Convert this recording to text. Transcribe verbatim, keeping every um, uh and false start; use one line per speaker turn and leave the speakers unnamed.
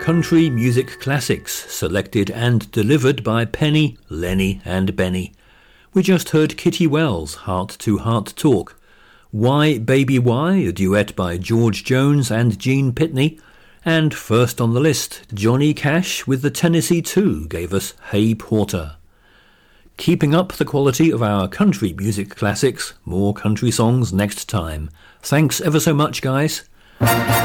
country music classics, selected and delivered by Penny, Lenny and Benny. We just heard Kitty Wells' Heart to Heart Talk, Why Baby Why, a duet by George Jones and Gene Pitney, and first on the list, Johnny Cash with the Tennessee Two gave us Hey Porter. Keeping up the quality of our country music classics, more country songs next time. Thanks ever so much, guys.